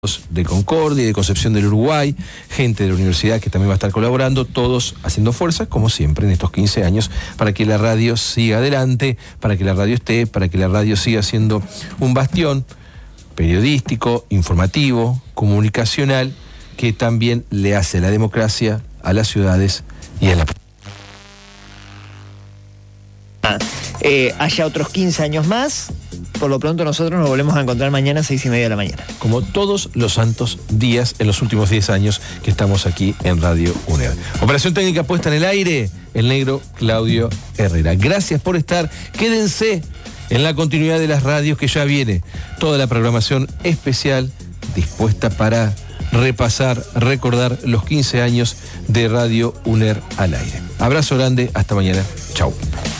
de Concordia y de Concepción del Uruguay, gente de la universidad que también va a estar colaborando, todos haciendo fuerza, como siempre, en estos 15 años, para que la radio siga adelante, para que la radio esté, para que la radio siga siendo un bastión periodístico, informativo, comunicacional, que también le hace la democracia a las ciudades y a la... Haya otros 15 años más. Por lo pronto nosotros nos volvemos a encontrar mañana a 6:30 de la mañana. Como todos los santos días en los últimos 10 años que estamos aquí en Radio UNER. Operación técnica puesta en el aire, el negro Claudio Herrera. Gracias por estar. Quédense en la continuidad de las radios, que ya viene toda la programación especial dispuesta para repasar, recordar los 15 años de Radio UNER al aire. Abrazo grande, hasta mañana. Chau.